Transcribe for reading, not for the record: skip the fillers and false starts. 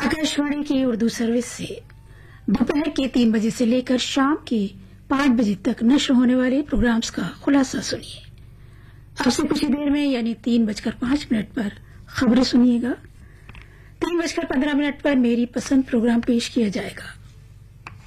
आकाशवाणी की उर्दू सर्विस से दोपहर के 3 बजे से लेकर शाम के 5 बजे तक नश्र होने वाले प्रोग्राम्स का खुलासा सुनिए। अब से कुछ ही देर में यानी 3:05 पर खबरें सुनिएगा। 3:15 पर मेरी पसंद प्रोग्राम पेश किया जाएगा।